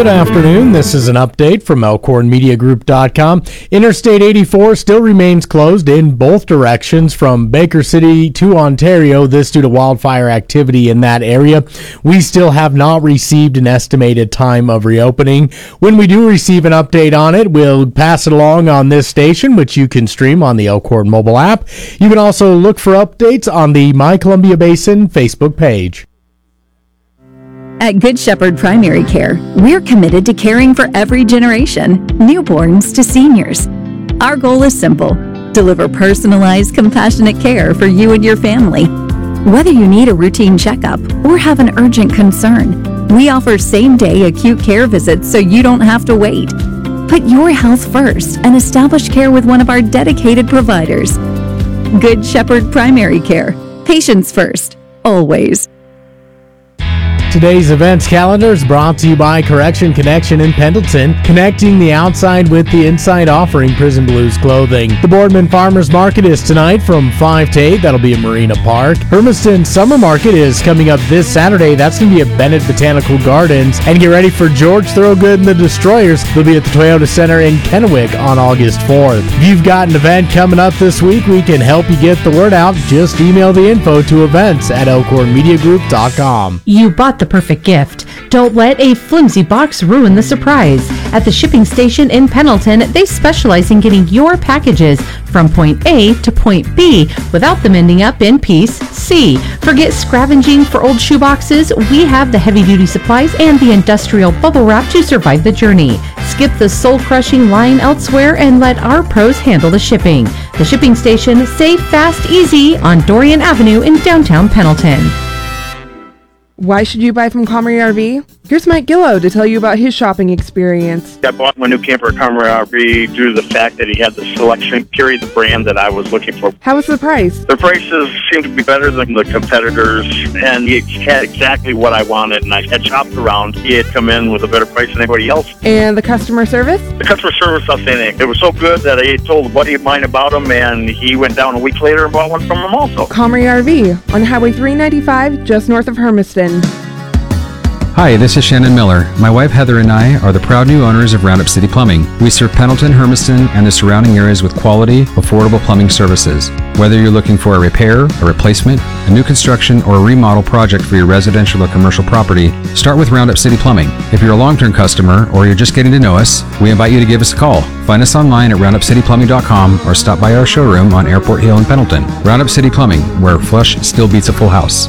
Good afternoon. This is an update from ElkhornMediaGroup.com. Interstate 84 still remains closed in both directions from Baker City to Ontario, this due to wildfire activity in that area. We still have not received an estimated time of reopening. When we do receive an update on it, we'll pass it along on this station, which you can stream on the Elkhorn mobile app. You can also look for updates on the My Columbia Basin Facebook page. At Good Shepherd Primary Care, we're committed to caring for every generation, newborns to seniors. Our goal is simple: deliver personalized, compassionate care for you and your family. Whether you need a routine checkup or have an urgent concern, we offer same-day acute care visits so you don't have to wait. Put your health first and establish care with one of our dedicated providers. Good Shepherd Primary Care. Patients first, always. Today's events calendar is brought to you by Correction Connection in Pendleton, connecting the outside with the inside, offering Prison Blues clothing. The Boardman Farmers Market is tonight from 5 to 8. That'll be at Marina Park. Hermiston Summer Market is coming up this Saturday. That's going to be at Bennett Botanical Gardens. And get ready for George Thorogood and the Destroyers. They'll be at the Toyota Center in Kennewick on August 4th. If you've got an event coming up this week, we can help you get the word out. Just email the info to events@elkhornmediagroup.com. You bought the perfect gift. Don't let a flimsy box ruin the surprise. At the shipping station in Pendleton, they specialize in getting your packages from point A to point B without them ending up in piece C. Forget scavenging for old shoeboxes. We have the heavy-duty supplies and the industrial bubble wrap to survive the journey. Skip the soul-crushing line elsewhere and let our pros handle the shipping. The shipping station, safe, fast, easy on Dorian Avenue in downtown Pendleton. Why should you buy from Comrie RV? Here's Mike Gillow to tell you about his shopping experience. I bought my new camper at Comrie RV due to the fact that he had the selection, carry the brand that I was looking for. How was the price? The prices seemed to be better than the competitors, and he had exactly what I wanted, and I had shopped around. He had come in with a better price than anybody else. And the customer service? The customer service, outstanding. It was so good that I told a buddy of mine about him, and he went down a week later and bought one from him also. Comrie RV on Highway 395, just north of Hermiston. Hi, this is Shannon Miller. My wife Heather and I are the proud new owners of Roundup City Plumbing. We serve Pendleton, Hermiston, and the surrounding areas with quality, affordable plumbing services. Whether you're looking for a repair, a replacement, a new construction, or a remodel project for your residential or commercial property, start with Roundup City Plumbing. If you're a long-term customer or you're just getting to know us, we invite you to give us a call. Find us online at roundupcityplumbing.com or stop by our showroom on Airport Hill in Pendleton. Roundup City Plumbing, where flush still beats a full house.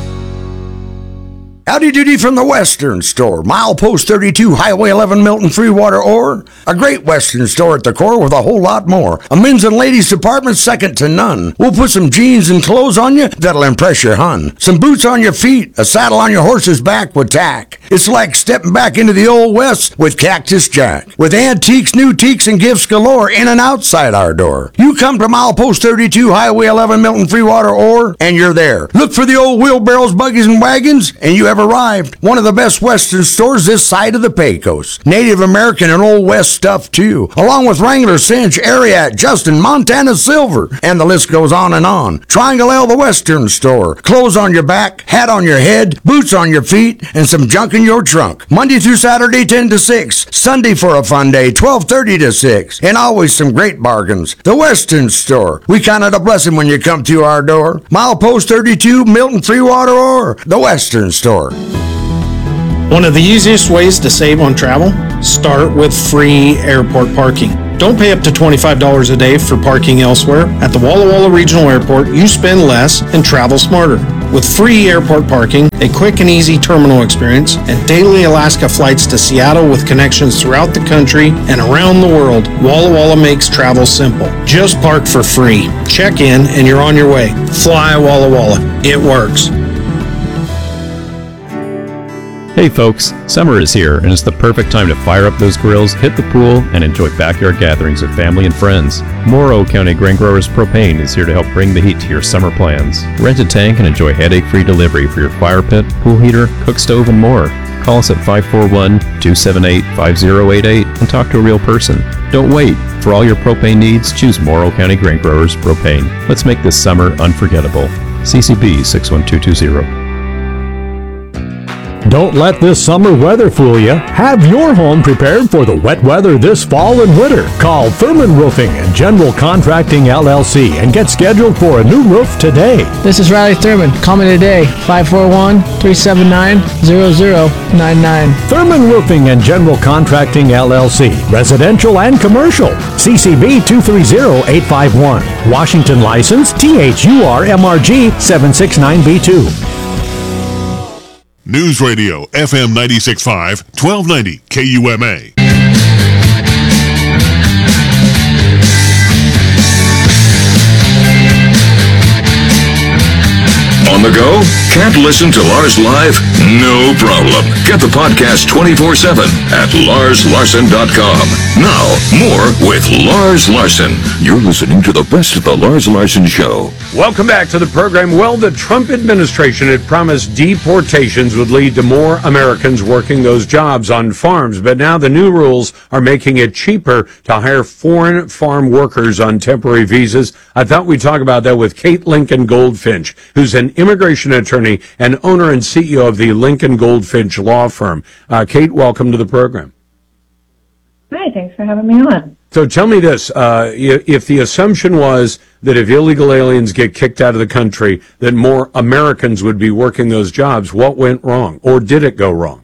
Howdy doody from the Western Store, milepost 32, Highway 11, Milton, Freewater, or a great Western store at the core with a whole lot more. A men's and ladies department second to none. We'll put some jeans and clothes on you that'll impress your hun. Some boots on your feet, a saddle on your horse's back with tack. It's like stepping back into the old West with Cactus Jack. With antiques, new teaks, and gifts galore in and outside our door. You come to milepost 32, Highway 11, Milton, Freewater, or, and you're there. Look for the old wheelbarrows, buggies, and wagons, and you have arrived. One of the best Western stores this side of the Pecos. Native American and Old West stuff too, along with Wrangler, Cinch, Ariat, Justin, Montana Silver, and the list goes on and on. Triangle L, the Western Store. Clothes on your back, hat on your head, boots on your feet, and some junk in your trunk. Monday through Saturday, 10 to 6. Sunday for a fun day, 12:30 to 6. And always some great bargains. The Western Store. We count it a blessing when you come to our door. Milepost 32, Milton, Freewater, or the Western Store. One of the easiest ways to save on travel? Start with free airport parking. Don't pay up to $25 a day for parking elsewhere. At the Walla Walla Regional Airport, you spend less and travel smarter. With free airport parking, a quick and easy terminal experience, and daily Alaska flights to Seattle with connections throughout the country and around the world, Walla Walla makes travel simple. Just park for free. Check in and you're on your way. Fly Walla Walla. It works. Hey folks, summer is here and it's the perfect time to fire up those grills, hit the pool, and enjoy backyard gatherings with family and friends. Morrow County Grain Growers Propane is here to help bring the heat to your summer plans. Rent a tank and enjoy headache-free delivery for your fire pit, pool heater, cook stove, and more. Call us at 541-278-5088 and talk to a real person. Don't wait. For all your propane needs, choose Morrow County Grain Growers Propane. Let's make this summer unforgettable. CCB 61220. Don't let this summer weather fool you. Have your home prepared for the wet weather this fall and winter. Call Thurman Roofing and General Contracting LLC and get scheduled for a new roof today. This is Riley Thurman. Call me today, 541-379-0099. Thurman Roofing and General Contracting LLC, residential and commercial. CCB 230851. Washington license THUR-MRG 769B2. News Radio, FM 96.5, 1290 KUMA. On the go? Can't listen to Lars live? No problem. Get the podcast 24/7 at LarsLarson.com. Now, more with Lars Larson. You're listening to the best of the Lars Larson Show. Welcome back to the program. Well, the Trump administration had promised deportations would lead to more Americans working those jobs on farms, but now the new rules are making it cheaper to hire foreign farm workers on temporary visas. I thought we'd talk about that with Kate Lincoln Goldfinch, who's an immigration attorney and owner and CEO of the Lincoln Goldfinch law firm. Kate, welcome to the program. Hi, thanks for having me on. So tell me this, if the assumption was that if illegal aliens get kicked out of the country, that more Americans would be working those jobs, what went wrong? Or did it go wrong?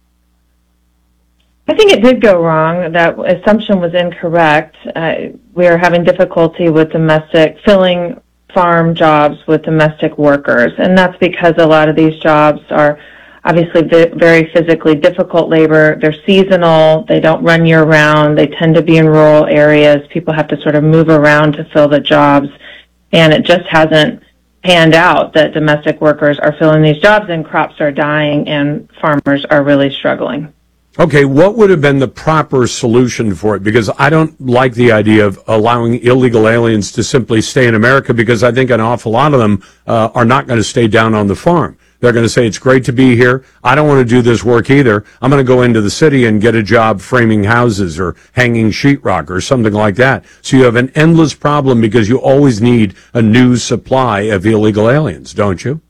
I think it did go wrong. That assumption was incorrect. We are having difficulty with filling farm jobs with domestic workers, and that's because a lot of these jobs are obviously very physically difficult labor. They're seasonal. They don't run year-round. They tend to be in rural areas. People have to sort of move around to fill the jobs, and it just hasn't panned out that domestic workers are filling these jobs and crops are dying and farmers are really struggling. Okay, what would have been the proper solution for it? Because I don't like the idea of allowing illegal aliens to simply stay in America, because I think an awful lot of them are not going to stay down on the farm. They're going to say, it's great to be here. I don't want to do this work either. I'm going to go into the city and get a job framing houses or hanging sheetrock or something like that. So you have an endless problem because you always need a new supply of illegal aliens, don't you?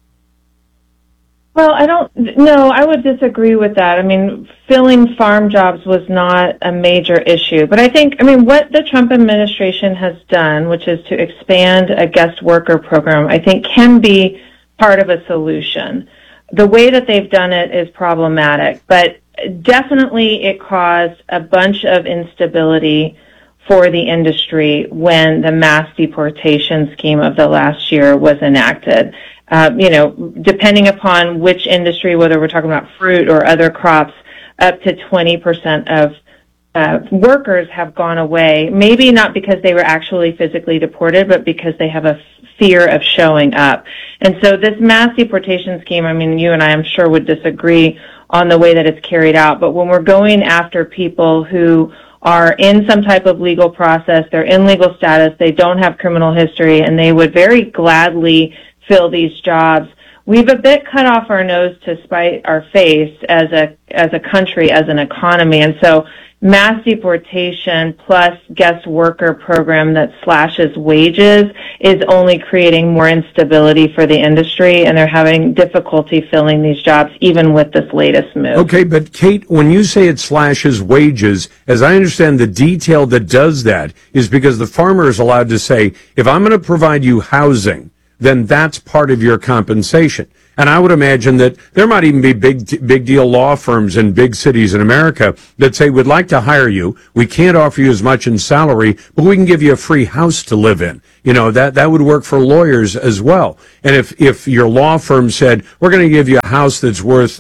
Well, I would disagree with that. I mean, filling farm jobs was not a major issue. But what the Trump administration has done, which is to expand a guest worker program, I think can be part of a solution. The way that they've done it is problematic, but definitely it caused a bunch of instability for the industry when the mass deportation scheme of the last year was enacted. Depending upon which industry, whether we're talking about fruit or other crops, up to 20% of workers have gone away, maybe not because they were actually physically deported, but because they have a fear of showing up. And so this mass deportation scheme, you and I, I'm sure, would disagree on the way that it's carried out, but when we're going after people who are in some type of legal process, they're in legal status, they don't have criminal history, and they would very gladly fill these jobs, we've a bit cut off our nose to spite our face as a country, as an economy. And so mass deportation plus guest worker program that slashes wages is only creating more instability for the industry, and they're having difficulty filling these jobs even with this latest move. Okay, but Kate, when you say it slashes wages, as I understand, the detail that does that is because the farmer is allowed to say, if I'm going to provide you housing, then that's part of your compensation. And I would imagine that there might even be big deal law firms in big cities in America that say, we'd like to hire you. We can't offer you as much in salary, but we can give you a free house to live in. That would work for lawyers as well. And if your law firm said, we're going to give you a house that's worth,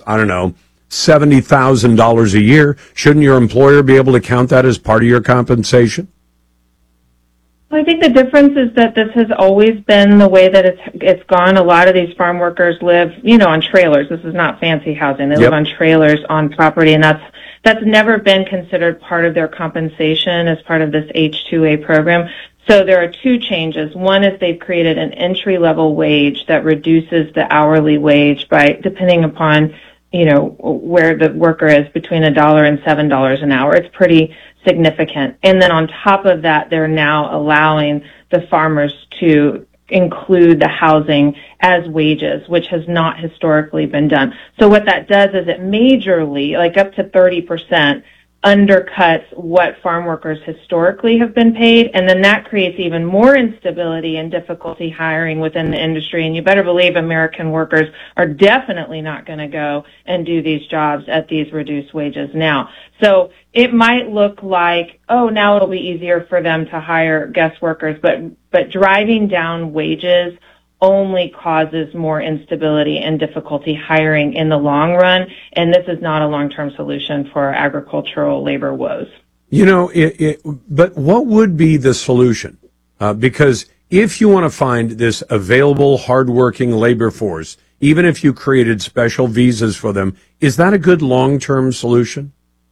$70,000 a year, shouldn't your employer be able to count that as part of your compensation? I think the difference is that this has always been the way that it's gone. A lot of these farm workers live, on trailers. This is not fancy housing. They live on trailers on property, and that's never been considered part of their compensation as part of this H-2A program. So there are two changes. One is they've created an entry-level wage that reduces the hourly wage by, depending upon, where the worker is, between $1 and $7 an hour. It's pretty significant. And then on top of that, they're now allowing the farmers to include the housing as wages, which has not historically been done. So what that does is it majorly, like up to 30%, undercuts what farm workers historically have been paid, and then that creates even more instability and difficulty hiring within the industry. And you better believe American workers are definitely not going to go and do these jobs at these reduced wages now. So it might look like, oh, now it'll be easier for them to hire guest workers, but driving down wages only causes more instability and difficulty hiring in the long run, and this is not a long-term solution for agricultural labor woes. You know, but what would be the solution? Because if you want to find this available, hardworking labor force, even if you created special visas for them, is that a good long-term solution?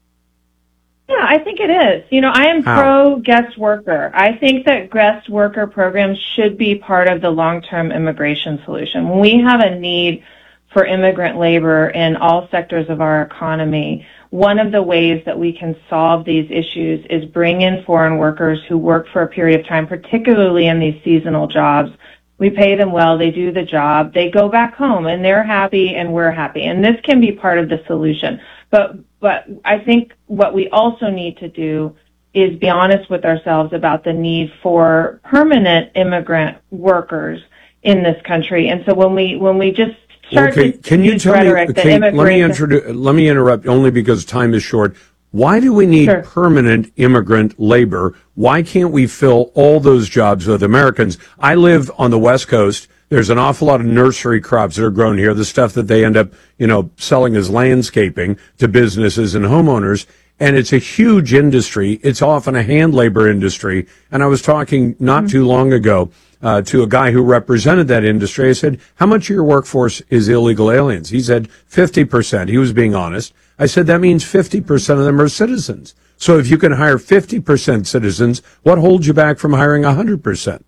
Yeah, I think it is. You know, I am pro guest worker. I think that guest worker programs should be part of the long-term immigration solution. When we have a need for immigrant labor in all sectors of our economy, one of the ways that we can solve these issues is bring in foreign workers who work for a period of time, particularly in these seasonal jobs. We pay them well, they do the job, they go back home, and they're happy and we're happy. And this can be part of the solution. But I think what we also need to do is be honest with ourselves about the need for permanent immigrant workers in this country. And so when we just start to can you tell rhetoric me, that Kate, immigration... let me interrupt only because time is short. Why do we need permanent immigrant labor? Why can't we fill all those jobs with Americans? I live on the West Coast. There's an awful lot of nursery crops that are grown here, the stuff that they end up, selling as landscaping to businesses and homeowners. And it's a huge industry. It's often a hand labor industry. And I was talking not too long ago to a guy who represented that industry. I said, how much of your workforce is illegal aliens? He said 50%. He was being honest. I said, that means 50% of them are citizens. So if you can hire 50% citizens, what holds you back from hiring 100%?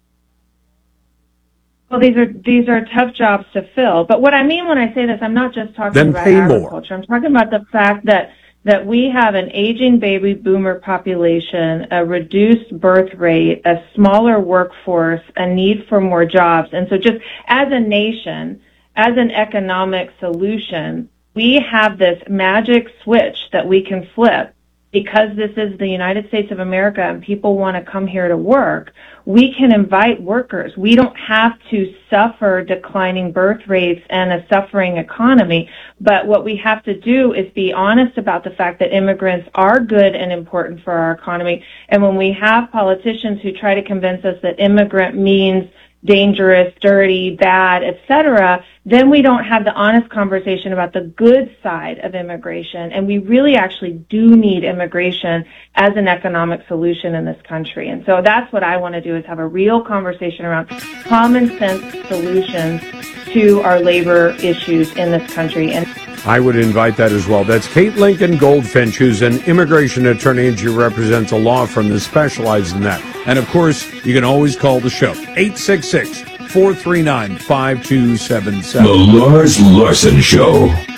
Well, these are tough jobs to fill. But what I mean when I say this, I'm not just talking about agriculture. I'm talking about the fact that we have an aging baby boomer population, a reduced birth rate, a smaller workforce, a need for more jobs. And so just as a nation, as an economic solution, we have this magic switch that we can flip. Because this is the United States of America and people want to come here to work, we can invite workers. We don't have to suffer declining birth rates and a suffering economy. But what we have to do is be honest about the fact that immigrants are good and important for our economy. And when we have politicians who try to convince us that immigrant means dangerous, dirty, bad, etc., then we don't have the honest conversation about the good side of immigration. And we really actually do need immigration as an economic solution in this country. And so that's what I want to do, is have a real conversation around common sense solutions to our labor issues in this country. And I would invite that as well. That's Kate Lincoln Goldfinch, who's an immigration attorney, and she represents a law firm that specializes in that. And, of course, you can always call the show, 866-439-5277. The Lars Larson Show.